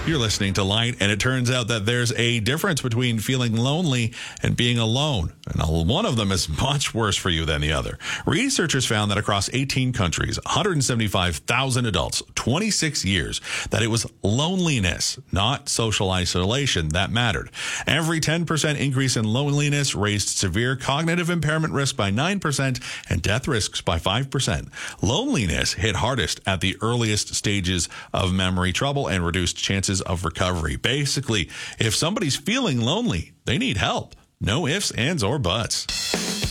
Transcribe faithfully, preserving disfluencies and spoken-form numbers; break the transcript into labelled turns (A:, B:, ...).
A: You're listening to Light, and it turns out that there's a difference between feeling lonely and being alone. And one of them is much worse for you than the other. Researchers found that across eighteen countries, one hundred seventy-five thousand adults, twenty-six years, that it was loneliness, not social isolation, that mattered. Every ten percent increase in loneliness raised severe cognitive impairment risk by nine percent and death risks by five percent. Loneliness hit hardest at the earliest stages of memory trouble and reduced chances of recovery. Basically, if somebody's feeling lonely, they need help. No ifs, ands, or buts.